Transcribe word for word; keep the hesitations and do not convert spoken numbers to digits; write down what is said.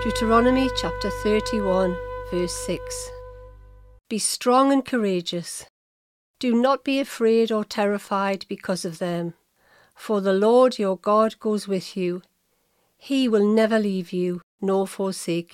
Deuteronomy chapter thirty-one, verse six. Be strong and courageous. Do not be afraid or terrified because of them, for the Lord your God goes with you. He will never leave you nor forsake you.